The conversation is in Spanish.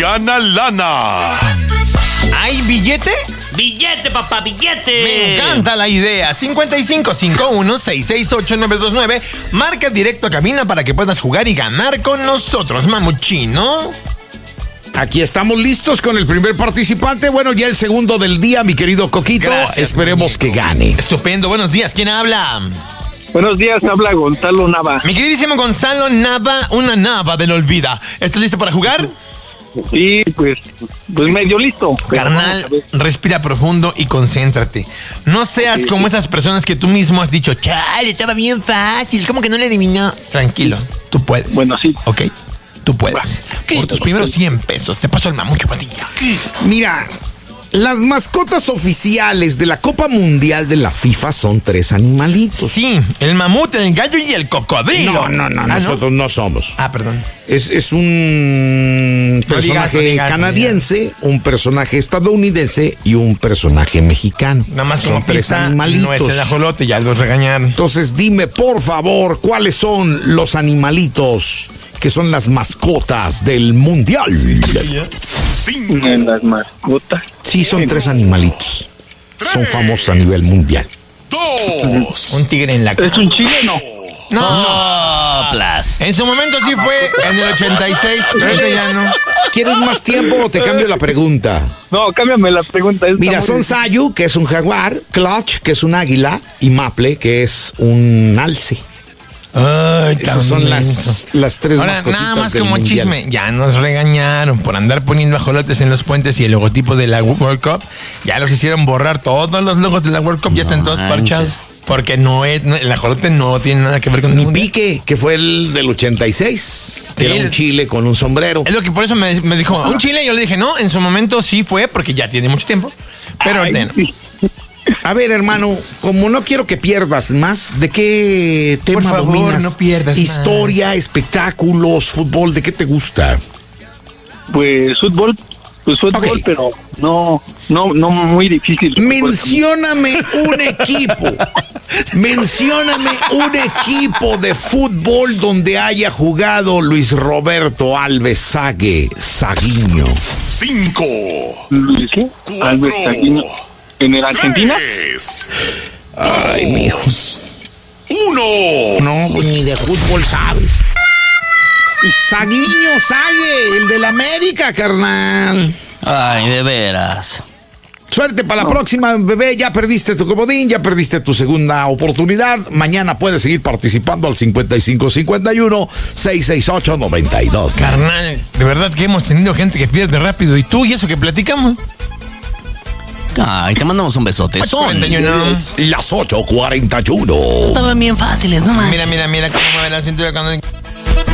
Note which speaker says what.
Speaker 1: gana lana.
Speaker 2: ¿Hay billete?
Speaker 3: ¡Billete, papá, billete!
Speaker 2: Me encanta la idea. 5551-668-929. Marca directo a cabina para que puedas jugar y ganar con nosotros, mamuchino.
Speaker 4: Aquí estamos listos con el primer participante. Bueno, ya el segundo del día, mi querido Coquito.
Speaker 2: Gracias,
Speaker 4: esperemos
Speaker 2: muñeco.
Speaker 4: que gane.
Speaker 2: Estupendo. Buenos días. ¿Quién habla?
Speaker 5: Buenos días, habla Gonzalo Nava.
Speaker 2: Mi queridísimo Gonzalo Nava, una Nava del Olvida. ¿Estás listo para jugar?
Speaker 5: Sí, pues medio listo.
Speaker 2: Carnal, respira profundo y concéntrate. No seas como esas personas que tú mismo has dicho, chale, estaba bien fácil, ¿cómo que no le adivinó? Tranquilo, tú puedes.
Speaker 5: Bueno, sí.
Speaker 2: Ok, tú puedes. Por tus primeros 100 pesos, te paso el mamucho patilla.
Speaker 4: Mira, las mascotas oficiales de la Copa Mundial de la FIFA son 3 animalitos.
Speaker 2: Sí, el mamut, el gallo y el cocodrilo.
Speaker 4: No, nosotros no somos.
Speaker 2: Ah, perdón.
Speaker 4: Es un personaje canadiense, un personaje estadounidense y un personaje mexicano.
Speaker 2: Nada más como
Speaker 4: son 3
Speaker 2: pista,
Speaker 4: animalitos.
Speaker 2: no es el ajolote, ya los regañaron.
Speaker 4: Entonces dime, por favor, ¿cuáles son los animalitos que son las mascotas del Mundial?
Speaker 1: 5,
Speaker 5: En las mascotas.
Speaker 4: Sí, son 3 animalitos. Son famosos a nivel mundial.
Speaker 1: 2,
Speaker 2: Un tigre en la...
Speaker 5: ¿Es un chileno?
Speaker 2: No,
Speaker 3: Plas.
Speaker 2: En su momento sí fue, en el 86, pero ya no.
Speaker 4: ¿Quieres más tiempo o te cambio la pregunta?
Speaker 5: No, cámbiame la pregunta.
Speaker 4: Mira, son Sayu, que es un jaguar, Clutch, que es un águila, y Maple, que es un alce.
Speaker 2: Ay,
Speaker 4: Esas son las 3
Speaker 2: Ahora,
Speaker 4: mascotitas
Speaker 2: nada más
Speaker 4: del
Speaker 2: como
Speaker 4: mundial.
Speaker 2: chisme, ya nos regañaron por andar poniendo ajolotes en los puentes y el logotipo de la World Cup. Ya los hicieron borrar todos los logos de la World Cup, ya están todos parchados. Porque el ajolote no tiene nada que ver con el
Speaker 4: Ni
Speaker 2: mundial.
Speaker 4: Pique, que fue el del 86, que era un chile con un sombrero.
Speaker 2: Es lo que por eso me dijo, un chile, yo le dije, no, en su momento sí fue, porque ya tiene mucho tiempo. Pero bueno.
Speaker 4: A ver, hermano, como no quiero que pierdas más, ¿de qué tema
Speaker 2: Por favor,
Speaker 4: dominas?
Speaker 2: no pierdas
Speaker 4: Historia, espectáculos, fútbol, ¿de qué te gusta?
Speaker 5: Pues fútbol,
Speaker 4: Ok.
Speaker 5: pero no muy difícil.
Speaker 4: Mencióname un equipo. Mencióname un equipo de fútbol donde haya jugado Luis Roberto Alves Saguiño.
Speaker 1: 5,
Speaker 5: ¿Qué? Albert Saguiño. ¿En el Argentina?
Speaker 1: 3,
Speaker 4: Ay, mijo.
Speaker 1: 1.
Speaker 4: No, pues ni de fútbol sabes. Saguiño, Sague, el del América, carnal.
Speaker 3: Ay, de veras.
Speaker 4: Suerte para la próxima, bebé. Ya perdiste tu comodín, ya perdiste tu segunda oportunidad. Mañana puedes seguir participando al 5551-668-92.
Speaker 2: Carnal, de verdad que hemos tenido gente que pierde rápido. ¿Y tú y eso que platicamos?
Speaker 3: Ay, te mandamos un besote. Son.
Speaker 2: 41.
Speaker 4: Las 8:41.
Speaker 3: Estaban bien fáciles, no manches.
Speaker 2: Mira cómo mueve la cintura cuando...